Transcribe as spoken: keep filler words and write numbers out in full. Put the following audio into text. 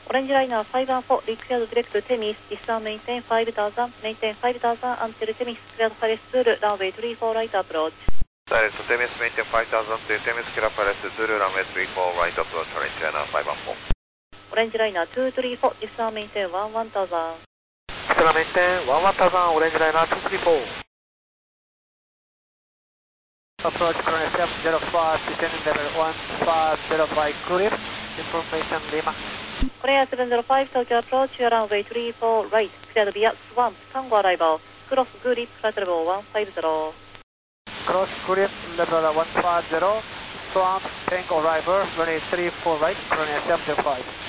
Orange Liner five one four, required direct to Temis, distant maintain five thousand, maintain five thousand until Temis, cleared Paris Zulu, runway three four right approach. Direct to Temis, maintain five thousand to Temis, cleared Paris Zulu, runway three four right approach, Orange Liner five one four. Orange Liner two three four, distant maintain one one thousand. Distant maintain one one thousand, Orange Liner two three four. Approach current seven zero five, descending level one five zero five, clear. Information Lima. Korea seven zero five, Tokyo approach, runway three four right, cleared via Swamp, Tango arrival, cross Gulip, flight level one five zero. Cross Gulip, level one five zero, Swamp, Tango arrival, runway three four right, Korea seven zero five.